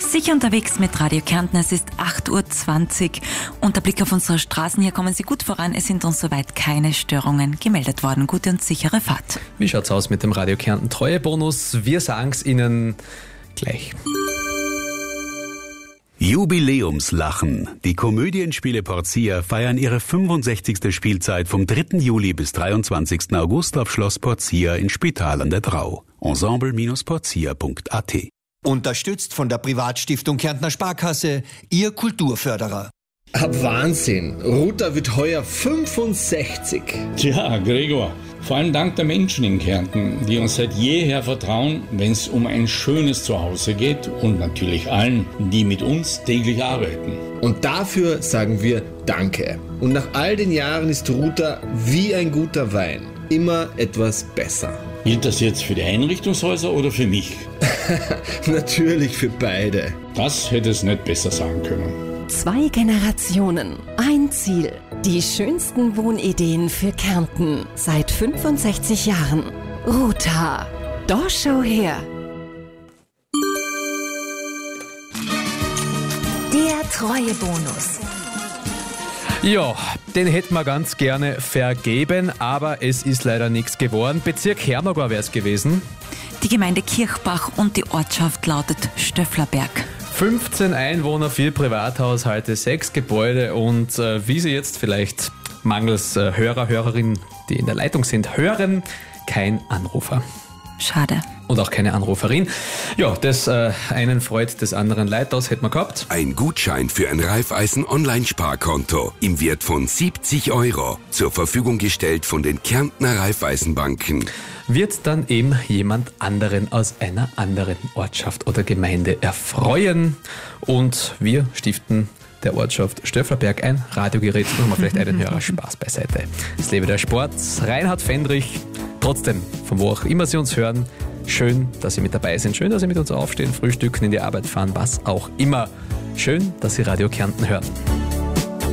Sicher unterwegs mit Radio Kärnten. Es ist 8.20 Uhr und der Blick auf unsere Straßen. Hier kommen Sie gut voran. Es sind uns soweit keine Störungen gemeldet worden. Gute und sichere Fahrt. Wie schaut's aus mit dem Radio Kärnten Treuebonus? Wir sagen's Ihnen gleich. Jubiläumslachen. Die Komödienspiele Porcia feiern ihre 65. Spielzeit vom 3. Juli bis 23. August auf Schloss Porcia in Spital an der Drau. Ensemble-porcia.at. Unterstützt von der Privatstiftung Kärntner Sparkasse, Ihr Kulturförderer. Wahnsinn, Ruta wird heuer 65. Tja, Gregor, vor allem dank der Menschen in Kärnten, die uns seit jeher vertrauen, wenn es um ein schönes Zuhause geht und natürlich allen, die mit uns täglich arbeiten. Und dafür sagen wir Danke. Und nach all den Jahren ist Ruta wie ein guter Wein, immer etwas besser. Gilt das jetzt für die Einrichtungshäuser oder für mich? Natürlich für beide. Das hätte es nicht besser sagen können. 2 Generationen, ein Ziel. Die schönsten Wohnideen für Kärnten seit 65 Jahren. Ruta. Da schau her. Der Treuebonus. Ja, den hätten wir ganz gerne vergeben, aber es ist leider nichts geworden. Bezirk Hermagor wäre es gewesen. Die Gemeinde Kirchbach und die Ortschaft lautet Stöfflerberg. 15 Einwohner, 4 Privathaushalte, 6 Gebäude und wie Sie jetzt vielleicht mangels Hörer, Hörerinnen, die in der Leitung sind, hören, kein Anrufer. Schade. Und auch keine Anruferin. Ja, das einen freut, des anderen leid, das hätten wir gehabt. Ein Gutschein für ein Raiffeisen-Online-Sparkonto im Wert von 70 € zur Verfügung gestellt von den Kärntner Raiffeisenbanken. Wird dann eben jemand anderen aus einer anderen Ortschaft oder Gemeinde erfreuen. Und wir stiften der Ortschaft Stöfflerberg ein Radiogerät. Machen wir vielleicht einen Hörer Spaß beiseite. Es lebe der Sport. Reinhard Fendrich. Trotzdem, von wo auch immer Sie uns hören, schön, dass Sie mit dabei sind. Schön, dass Sie mit uns aufstehen, frühstücken, in die Arbeit fahren, was auch immer. Schön, dass Sie Radio Kärnten hören.